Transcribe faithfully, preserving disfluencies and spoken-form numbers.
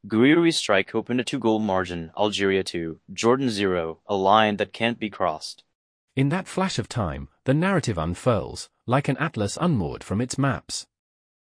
Guira's strike opened a two-goal margin, Algeria two, Jordan zero, a line that can't be crossed. In that flash of time, the narrative unfurls, like an atlas unmoored from its maps.